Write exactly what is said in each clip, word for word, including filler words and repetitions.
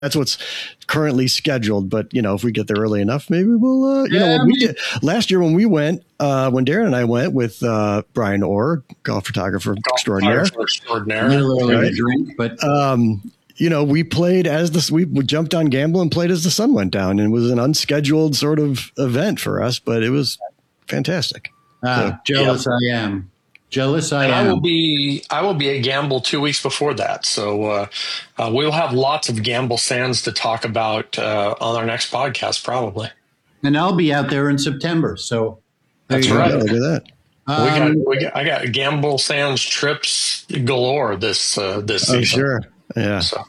that's what's currently scheduled. But, you know, if we get there early enough, maybe we'll, uh, you yeah, know, when we did, last year when we went, uh, when Darren and I went with uh, Brian Orr, golf photographer golf extraordinaire. extraordinaire. A little early right? to drink, but. Um, you know, we played as the, we jumped on Gamble and played as the sun went down, and it was an unscheduled sort of event for us, but it was fantastic. Ah, so, jealous yeah. I am. Jealous I and am. I will be I will be at Gamble two weeks before that, so uh, uh, we'll have lots of Gamble Sands to talk about uh, on our next podcast, probably. And I'll be out there in September, so that's right. Look at that. Um, we got, we got I got Gamble Sands trips galore this uh, this oh, season. Sure, yeah. So.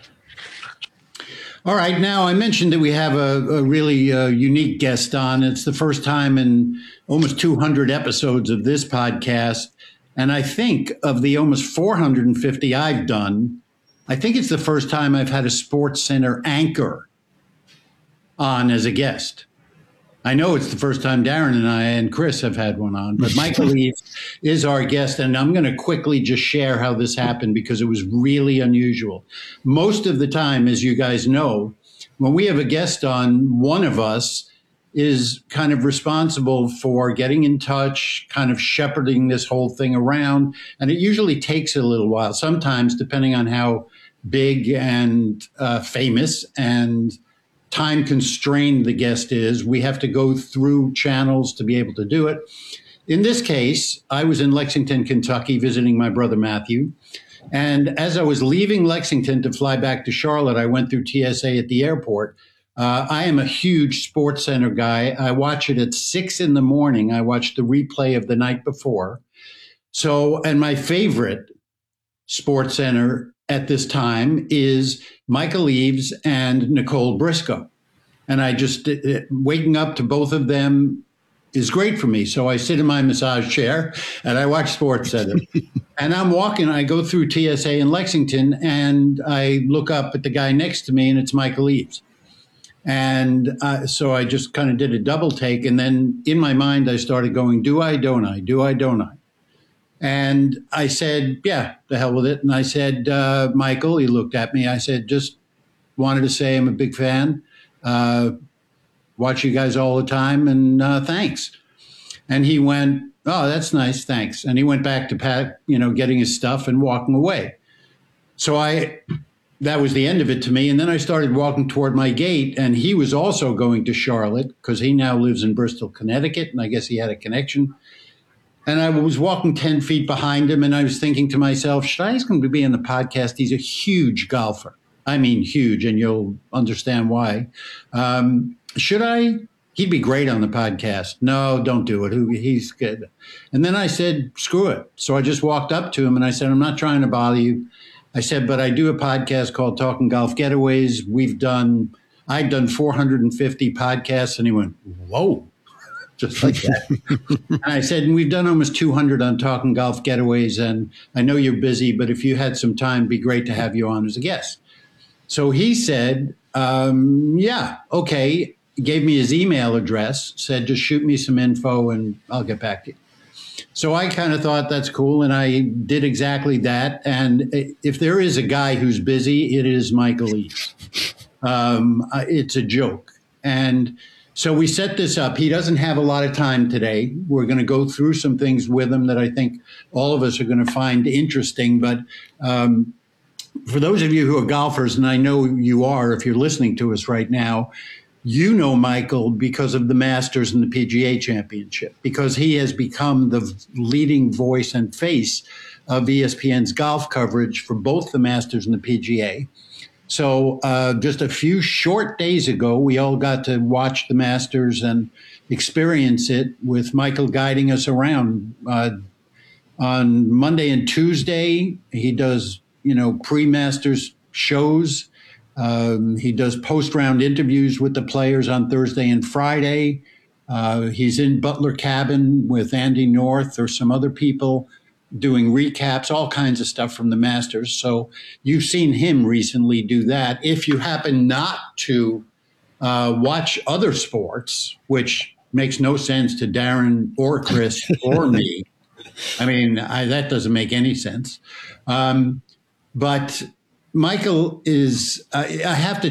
All right. Now, I mentioned that we have a, a really uh, unique guest on. It's the first time in almost two hundred episodes of this podcast. And I think of the almost four hundred fifty I've done, I think it's the first time I've had a Sports Center anchor on as a guest. I know it's the first time Darren and I and Chris have had one on, but Michael Eaves is our guest. And I'm going to quickly just share how this happened because it was really unusual. Most of the time, as you guys know, when we have a guest on, one of us is kind of responsible for getting in touch, kind of shepherding this whole thing around. And it usually takes a little while, sometimes depending on how big and uh, famous and time constrained the guest is. We have to go through channels to be able to do it. In this case, I was in Lexington, Kentucky, visiting my brother Matthew. And as I was leaving Lexington to fly back to Charlotte, I went through T S A at the airport. Uh, I am a huge Sports Center guy. I watch it at six in the morning. I watch the replay of the night before. So, and my favorite Sports Center at this time is Michael Eaves and Nicole Briscoe. And I just, it, waking up to both of them is great for me. So I sit in my massage chair and I watch Sports Center. And I'm walking, I go through T S A in Lexington and I look up at the guy next to me and it's Michael Eaves. And uh, so I just kind of did a double take. And then in my mind, I started going, do I, don't I, do I, don't I? And I said, yeah, the hell with it. And I said, uh, Michael, he looked at me. I said, just wanted to say I'm a big fan. Uh, watch you guys all the time. And uh, thanks. And he went, oh, that's nice. Thanks. And he went back to Pat, you know, getting his stuff and walking away. So I, that was the end of it to me. And then I started walking toward my gate. And he was also going to Charlotte because he now lives in Bristol, Connecticut. And I guess he had a connection. And I was walking ten feet behind him, and I was thinking to myself, should I ask him to be on the podcast? He's a huge golfer. I mean, huge, and you'll understand why. Um, should I? He'd be great on the podcast. No, don't do it. He's good. And then I said, screw it. So I just walked up to him, and I said, I'm not trying to bother you. I said, but I do a podcast called Talking Golf Getaways. We've done, I've done four hundred fifty podcasts. And he went, whoa. Just like that. And I said, and we've done almost two hundred on Talking Golf Getaways. And I know you're busy, but if you had some time, it'd be great to have you on as a guest. So he said, um, yeah, okay. He gave me his email address, said, just shoot me some info and I'll get back to you. So I kind of thought that's cool. And I did exactly that. And if there is a guy who's busy, it is Michael Eaves. Um, it's a joke. And so we set this up. He doesn't have a lot of time today. We're going to go through some things with him that I think all of us are going to find interesting. But um, for those of you who are golfers, and I know you are if you're listening to us right now, you know Michael because of the Masters and the P G A Championship, because he has become the leading voice and face of E S P N's golf coverage for both the Masters and the P G A. So uh, just a few short days ago, we all got to watch the Masters and experience it with Michael guiding us around. Uh, on Monday and Tuesday, he does, you know, pre-Masters shows. Um, he does post-round interviews with the players on Thursday and Friday. Uh, he's in Butler Cabin with Andy North or some other people, doing recaps, all kinds of stuff from the Masters. So you've seen him recently do that. If you happen not to uh, watch other sports, which makes no sense to Darren or Chris or me, I mean, I, that doesn't make any sense. Um, but Michael is, uh, I have to